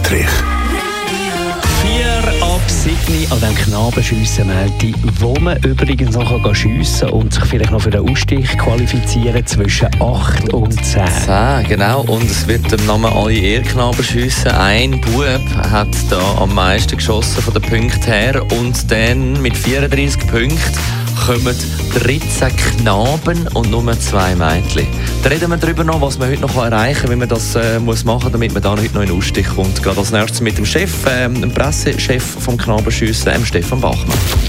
Wettrich. 4 ab 7 an den Knabenschiessen-Meldung, wo man übrigens noch schiessen kann und sich vielleicht noch für den Ausstich qualifizieren zwischen 8 und 10. 10, genau. Und es wird dem Namen alle Ehrknaben schiessen. Ein Bub hat da am meisten geschossen von den Punkten her. Und dann mit 34 Punkten kommen 13 Knaben und nur 2 Mädchen. Da reden wir darüber noch, was man heute noch erreichen kann, wie man das muss machen, damit man dann heute noch in den Ausstich kommt. Gerade als nächstes mit dem Chef, dem Pressechef vom Knabenschiessen, Stefan Bachmann.